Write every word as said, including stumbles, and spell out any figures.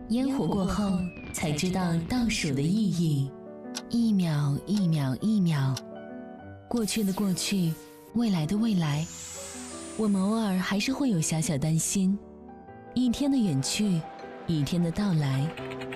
烟火过后，才知道倒数的意义。一秒一秒一秒，过去的过去，未来的未来，我们偶尔还是会有小小担心。一天的远去，一天的到来，